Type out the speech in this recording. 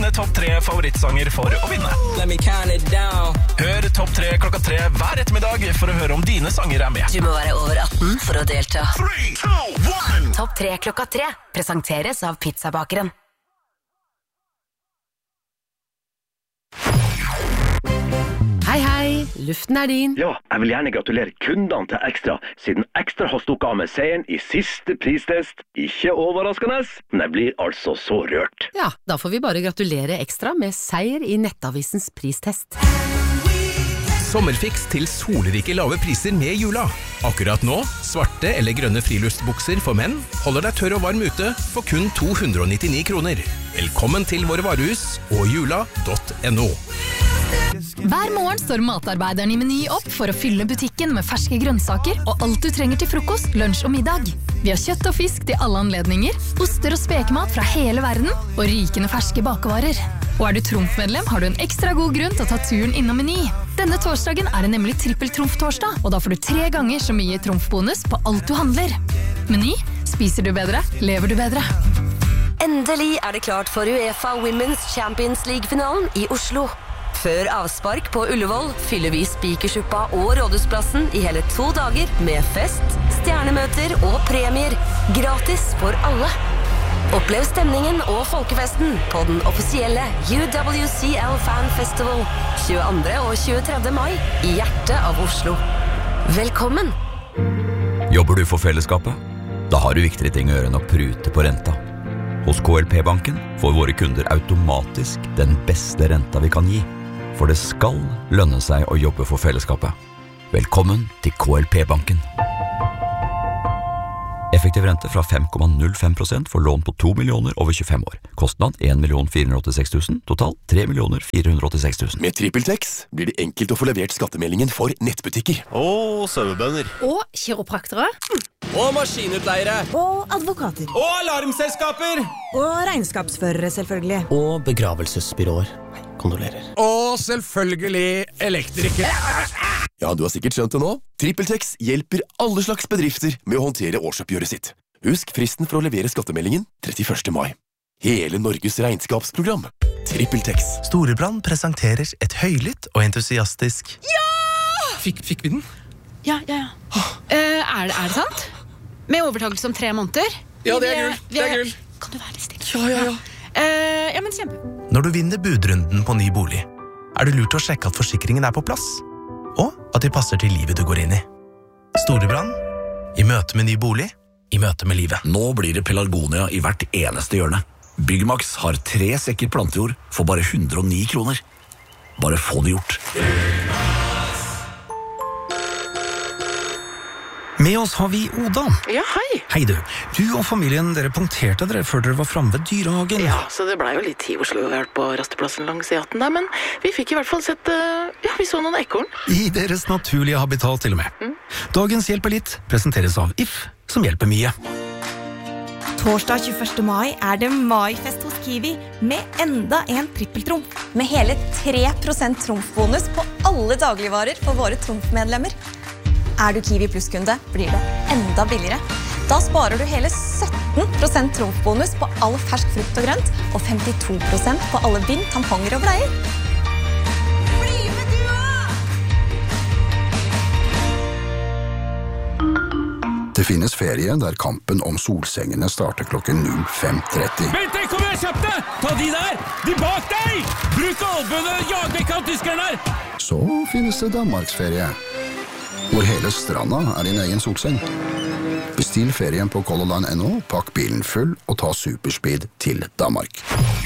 dine topp 3 favorittsanger for å vinne. Let me count it down. Hør topp 3 klokka 3 hver ettermiddag for å høre om dine sanger med. Du må være over 18 for å delta. 3, 2, 1. Topp 3 klokka 3 presenteres av Pizzabakeren. Hei, luften din. Ja, jeg vil gjerne gratulere kundene til Ekstra, siden Ekstra har stukket av med seieren I siste pristest. Ikke overraskende, men jeg blir altså så rørt. Ja, da får vi bare gratulere Ekstra med seier I Nettavisens pristest. Sommerfiks til solrike lave priser med jula. Akkurat nå, svarte eller grønne friluftsbukser for menn holder deg tørr og varm ute for kun 299 kroner. Velkommen til våre varehus og jula.no. Hver morgen står matarbeideren I Meny opp for å fylle butikken med ferske grønnsaker og alt du trenger til frokost, lunsj og middag. Vi har kjøtt og fisk til alle anledninger, oster og spekemat fra hele verden og rykende ferske bakevarer. Og du Trumf-medlem, har du en ekstra god grunn til å ta turen innom Meny. Denne torsdagen det nemlig trippel-Trumf-torsdag, og da får du 3 ganger så mye Trumf-bonus på alt du handler. Meny, spiser du bedre, lever du bedre. Endelig det klart for UEFA Women's Champions League-finalen I Oslo. Før avspark på Ullevål fyller vi Spikersuppa og Rådhusplassen I hele 2 dager med fest, stjernemøter og premier. Gratis for alle. Opplev stemningen og folkefesten på den offisielle UWCL Fan Festival 22. og 23. mai I hjertet av Oslo. Velkommen! Jobber du for fellesskapet? Da har du viktigere ting å gjøre enn å prute på renta. Hos KLP-banken får våre kunder automatisk den beste renta vi kan gi. For det skal lønne seg å jobbe for fellesskapet. Velkommen til KLP-banken. Effektiv rente fra 5,05% for lån på 2 millioner over 25 år. Kostnad 1.486 000, total 3.486 000. Med TrippelTex blir det enkelt å få levert skattemeldingen for nettbutikker. Og sauebønder. Og kiropraktere. Og maskinutleiere. Og advokater. Og alarmselskaper. Og regnskapsførere, selvfølgelig. Og begravelsesbyråer. Kondolerer. Og selvfølgelig elektrikere. Ja, du har sikkert skjønt det nå. TrippelTex hjelper alle slags bedrifter med å håndtere årsoppgjøret sitt. Husk fristen for å levere skattemeldingen 31. mai. Hele Norges regnskapsprogram. TrippelTex. Storebrand presenterer et høylytt og entusiastisk. Ja! Fikk vi den? Ja. Er det sant? Med overtakelse om 3 måneder? Ja, det er gull. Kan du være litt stille? Ja. Ja, men kjempe. Når du vinner budrunden på ny bolig, det lurt å sjekke at forsikringen på plass, og at de passer til livet du går inn I. Storebrand, I møte med ny bolig, I møte med livet. Nå blir det pelargonia I hvert eneste hjørne. Byggmax har 3 sekker plantejord for bare 109 kroner. Bare få det gjort. Med oss har vi Oda. Ja, hei. Hei du. Du og familien, dere punkterte dere før dere var fremme ved dyrehagen. Ja, så det ble jo litt tid i Oslo vært på rasteplassen langs E18 der, men vi fikk I hvert fall sett, vi så noen ekorn. I deres naturlige habitat til og med. Dagens Hjelper litt presenteres av If, som hjelper mye. Torsdag 21. mai det maifest hos Kiwi med enda en trippeltrumf. Med hele 3% trumfbonus på alle dagligvarer for våre trumfmedlemmer. Du Kiwi Plus-kunde, blir det enda billigere. Da sparer du hele 17% trumfbonus på all fersk frukt og grønt, og 52% på alle bind, tamponger og bleier. Bli med du også! Det finnes ferie der kampen om solsengene starter klokken 05:30. Bente, kom igjen, kjapp deg! Ta de der! De bak deg! Bruk albuene, jag vekk av tyskerne her! Så finnes det Danmarksferie, hvor hele stranda din egen solseng. Bestill ferien på colorline.no, pakk bilen full og ta superspeed til Danmark.